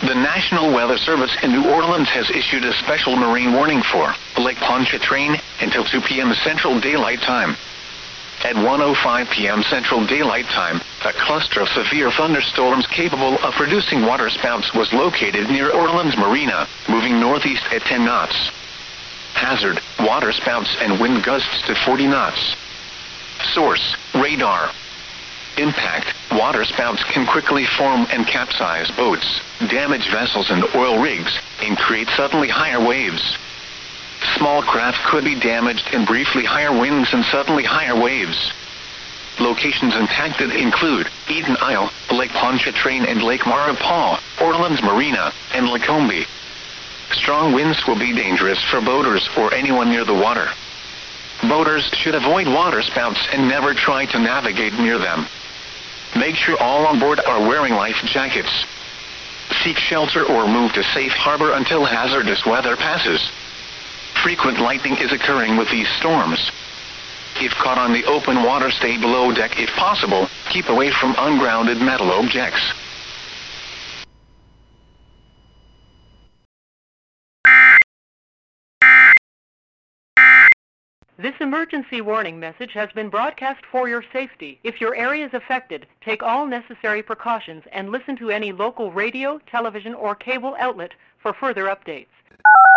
The National Weather Service in New Orleans has issued a special marine warning for Lake Pontchartrain until 2 p.m. Central Daylight Time. At 1:05 p.m. Central Daylight Time, a cluster of severe thunderstorms capable of producing waterspouts was located near Orleans Marina, moving northeast at 10 knots. Hazard, waterspouts and wind gusts to 40 knots. Source, radar. Impact, waterspouts can quickly form and capsize boats, damage vessels and oil rigs, and create suddenly higher waves. Small craft could be damaged in briefly higher winds and suddenly higher waves. Locations impacted include Eden Isle, Lake Pontchartrain and Lake Maurepas, Orleans Marina, and Lacombe. Strong winds will be dangerous for boaters or anyone near the water. Boaters should avoid waterspouts and never try to navigate near them. Make sure all on board are wearing life jackets. Seek shelter or move to safe harbor until hazardous weather passes. Frequent lightning is occurring with these storms. If caught on the open water, stay below deck if possible. Keep away from ungrounded metal objects. This emergency warning message has been broadcast for your safety. If your area is affected, take all necessary precautions and listen to any local radio, television, or cable outlet for further updates.